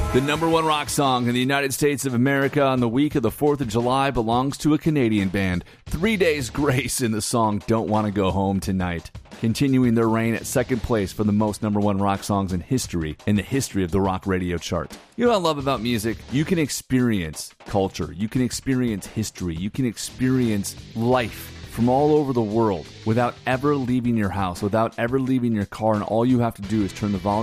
The number one rock song in the United States of America on the week of the 4th of July belongs to a Canadian band. 3 Days Grace in the song Don't Want to Go Home Tonight, continuing their reign at second place for the most number one rock songs in the history of the rock radio chart. You know what I love about music? You can experience culture, you can experience history, you can experience life from all over the world without ever leaving your house, without ever leaving your car, and all you have to do is turn the volume